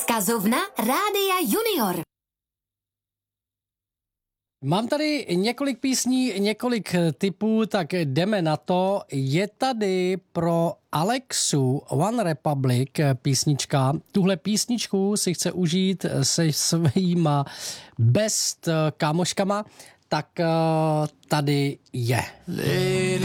Vzkazovna Rádia Junior. Mám tady několik písní, několik tipů, tak jdeme na to. Je tady pro Alexu One Republic písnička. Tuhle písničku si chce užít se svýma best kámoškama, tak tady je. Lady